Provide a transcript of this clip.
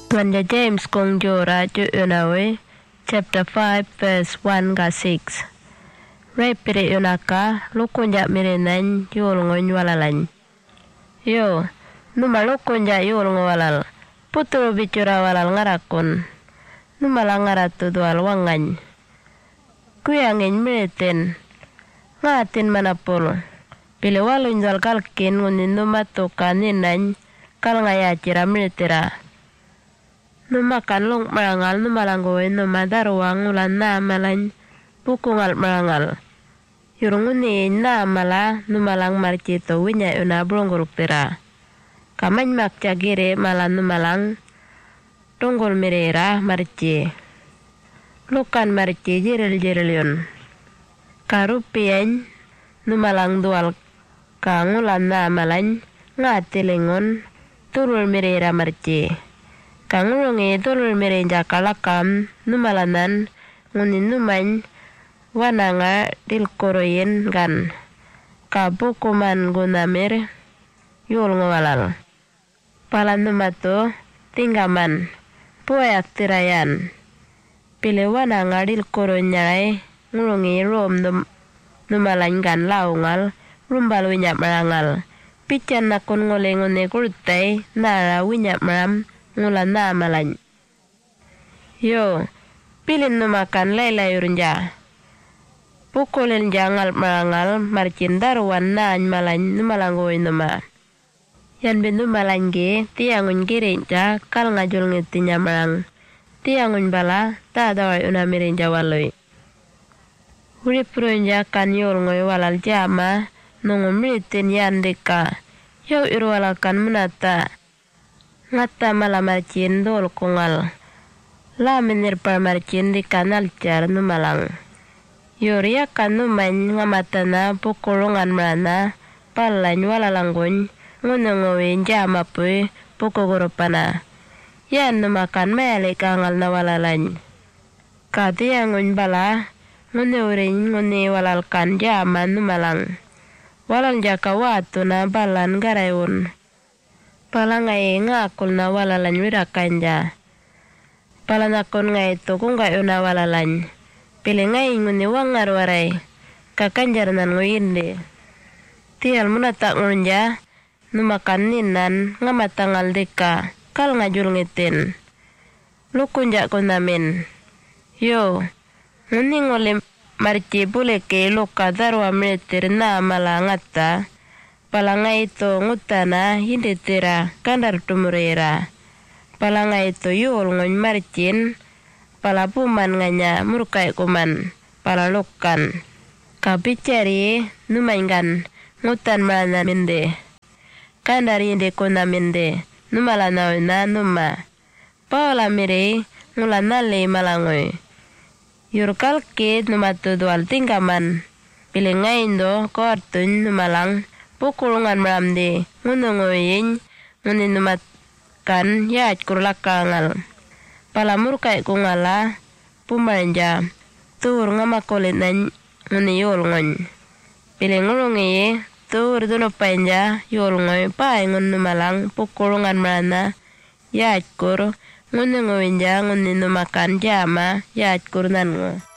Tuan James kong jora ju unawe, chapter 5 verse 1 ga 6. Repire unaka lukunja mirinan yul ngon walalan. Yo, numa lukunja yul ngwalal. Putul bicara walal ngarakun. Numa langaratu dual wangan. Kuyangin miritin. Ngatin manapul. Pili walun jal kalkin ngunin numa tukaninan kal ngaya cira miritira. Numa kanlong marangal numa langgoy numa daruang ulan na malan bukungal marangal. Yurunguni na mala numa lang marcito winya una brongol pira. Kamany makca gire malan numa lang donggol mirera marci. Lukan marci jiril yun. Karupian numa lang dual kang ulan na malan ngatilingon turul mirera marci. Kang ulungi tulul mirenja kalakam numalanan ngunin numan wananga dilkoroyin gan kabukuman gunamir yul ngawalal. Palan numatu tinggaman puayak tirayan. Pile wananga dilkoroyin nyaray ngulungi rom numalan gan laungal rumbal winyap marangal. Pican nakun ngolengone kurutay nara winyap maram ngulan na malan. Yo, pilin numakan layla yurunja. Pukulin jangal marangal marcin daruan na malan numalanggoy numa. Yan bin numalangge tiangun girinja kal ngajul ngitinya marang. Tiangun bala ta dawai unamirinja waloy. Urip runja kan yul ngoy walal jama nungum miritin yan deka. Yo irwalakan menata. Ngata malamarcin dol kungal. La menir parmarcin di kanal car numalang. Yuria kan numan ngamatana pukulungan mana palain walalanggun ngunungawin jama puy pukugurupana. Yan numakan mele kangal na walalan. Kati yangun bala ngunurin nguni walalkan jama numalang. Walal jaka watu na balan garayun. Palangay ngakul na walalan wirakanja. Palanakon nga ito kung kayo na walalan. Pili ngay nguni wangar waray. Kakanjar nan nguyindi. Tiyal muna tak ngunja. Numakan ninan nga matangal deka. Kal nga julngitin. Lukunja ko namin. Yo. Nguning ulim marci buleke luka darwa militir na malangata. Palangay ito ngutana hindi tira kandar tumurera. Palangay ito yul ngon marcin. Palapuman nganya murkay kuman. Palalukan. Kapicari numaingan ngutan malana minde. Kandar hindi kuna minde. Numalanaw na numa. Paula mire ngulanali malangoy. Yurkal kid numatudual tingkaman. Pilingayin do kortun numalang. Pukulungan maramdi, ngununguyin, nguninumatan, yat kurlakangal. Palamur kay kungala, pumanja, tur nga makulit na nguniyulngon. Pilingulungi, tur dunupanja, yulngoy, paingun numalang, pukulungan marana, yat kur, ngununguyin ja, nguninumakan jama, yat kurnan ngo.